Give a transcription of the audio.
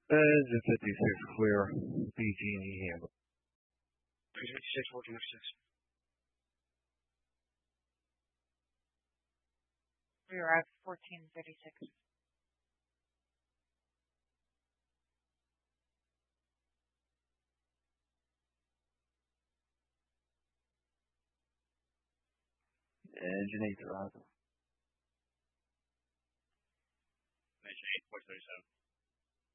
Engine 56 clear. BG&E handle. 356, 1406. We are at 1436. Engine 8 Toronto. Engine 8, 437.